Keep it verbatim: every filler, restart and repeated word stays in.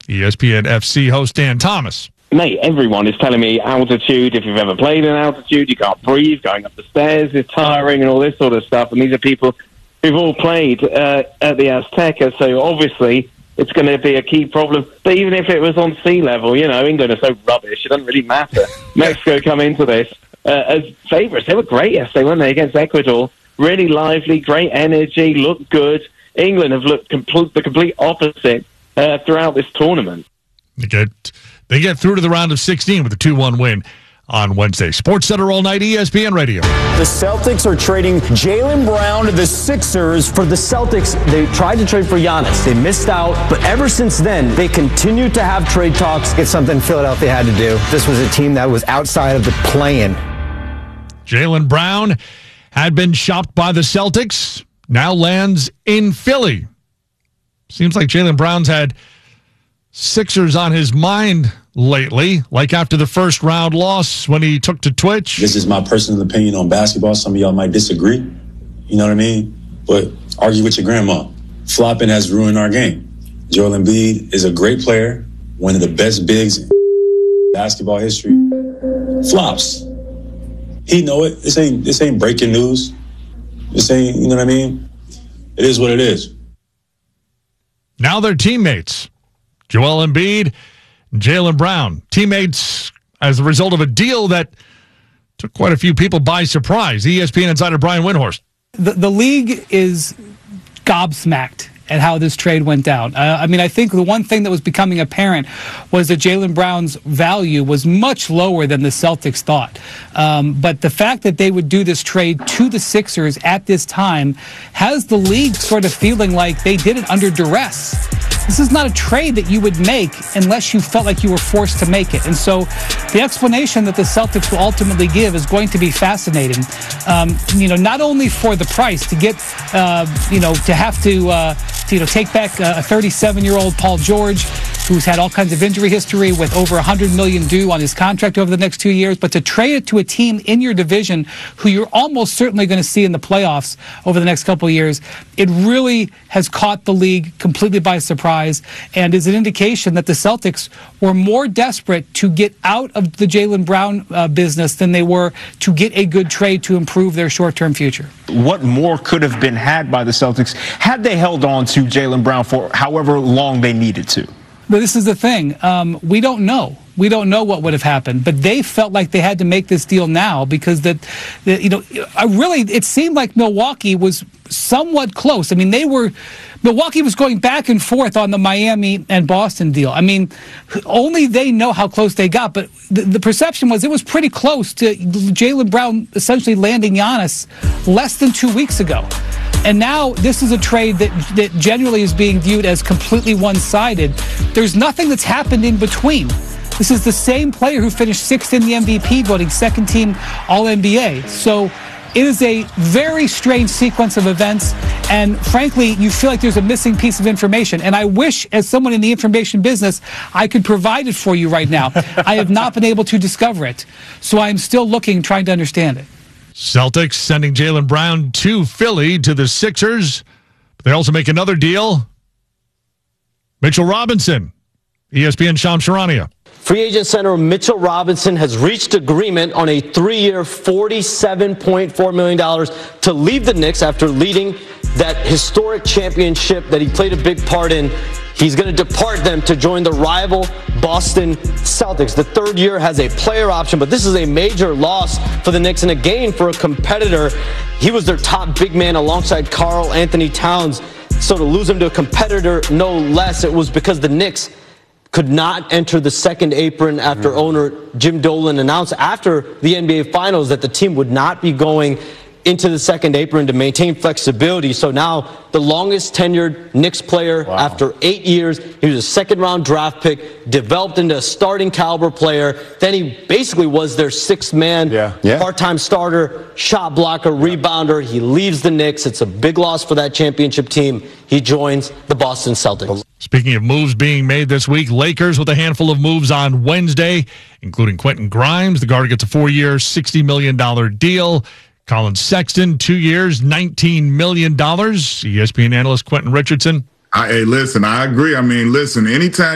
E S P N F C host Dan Thomas. Mate, everyone is telling me altitude, if you've ever played in altitude, you can't breathe, going up the stairs is tiring and all this sort of stuff. And these are people who've all played uh, at the Azteca, so obviously it's going to be a key problem. But even if it was on sea level, you know, England are so rubbish, it doesn't really matter. Mexico come into this uh, as favourites. They were great yesterday, weren't they, against Ecuador? Really lively, great energy, looked good. England have looked compl- the complete opposite uh, throughout this tournament. They get... They get through to the round of sixteen with a two one win on Wednesday. Sports Center all night, E S P N Radio. The Celtics are trading Jaylen Brown to the Sixers. For the Celtics, they tried to trade for Giannis. They missed out, but ever since then, they continue to have trade talks. It's something Philadelphia had to do. This was a team that was outside of the play-in. Jaylen Brown had been shopped by the Celtics, now lands in Philly. Seems like Jaylen Brown's had Sixers on his mind lately, like after the first round loss when he took to Twitch. This is my personal opinion on basketball. Some of y'all might disagree. You know what I mean? But argue with your grandma. Flopping has ruined our game. Joel Embiid is a great player, one of the best bigs in basketball history. Flops. He know it. This ain't this ain't breaking news. This ain't, you know what I mean? It is what it is. Now they're teammates. Joel Embiid, Jaylen Brown, teammates as a result of a deal that took quite a few people by surprise. E S P N insider Brian Windhorst. The, the league is gobsmacked at how this trade went down. Uh, I mean, I think the one thing that was becoming apparent was that Jaylen Brown's value was much lower than the Celtics thought. Um, but the fact that they would do this trade to the Sixers at this time has the league sort of feeling like they did it under duress. This is not a trade that you would make unless you felt like you were forced to make it. And so the explanation that the Celtics will ultimately give is going to be fascinating. Um, you know, not only for the price to get, uh, you know, to have to, uh, to, you know, take back a thirty-seven-year-old Paul George, who's had all kinds of injury history with over one hundred million dollars due on his contract over the next two years, but to trade it to a team in your division who you're almost certainly going to see in the playoffs over the next couple of years, it really has caught the league completely by surprise and is an indication that the Celtics were more desperate to get out of the Jaylen Brown uh, business than they were to get a good trade to improve their short-term future. What more could have been had by the Celtics had they held on to Jaylen Brown for however long they needed to? But this is the thing. Um, we don't know. We don't know what would have happened. But they felt like they had to make this deal now because that, that you know, I really, it seemed like Milwaukee was somewhat close. I mean, they were, Milwaukee was going back and forth on the Miami and Boston deal. I mean, only they know how close they got. But the, the perception was it was pretty close to Jaylen Brown essentially landing Giannis less than two weeks ago. And now this is a trade that, that generally is being viewed as completely one-sided. There's nothing that's happened in between. This is the same player who finished sixth in the M V P voting, second team All N B A. So it is a very strange sequence of events. And frankly, you feel like there's a missing piece of information. And I wish, as someone in the information business, I could provide it for you right now. I have not been able to discover it. So I'm still looking, trying to understand it. Celtics sending Jaylen Brown to Philly to the Sixers. They also make another deal. Mitchell Robinson, E S P N Shams Charania. Free agent center Mitchell Robinson has reached agreement on a three-year, forty-seven point four million dollars to leave the Knicks after leading that historic championship that he played a big part in. He's going to depart them to join the rival Boston Celtics. The third year has a player option, but this is a major loss for the Knicks and a gain for a competitor. He was their top big man alongside Karl Anthony Towns. So to lose him to a competitor, no less, it was because the Knicks could not enter the second apron after mm-hmm. owner Jim Dolan announced after the N B A Finals that the team would not be going into the second apron to maintain flexibility. So now the longest tenured Knicks player wow. after eight years. He was a second round draft pick, developed into a starting caliber player. Then he basically was their sixth man, yeah. Yeah. part-time starter, shot blocker, rebounder. He leaves the Knicks. It's a big loss for that championship team. He joins the Boston Celtics. Speaking of moves being made this week, Lakers with a handful of moves on Wednesday, including Quentin Grimes. The guard gets a four-year, sixty million dollars deal. Colin Sexton, two years, nineteen million dollars. E S P N analyst Quentin Richardson. I, hey, listen, I agree. I mean, listen, anytime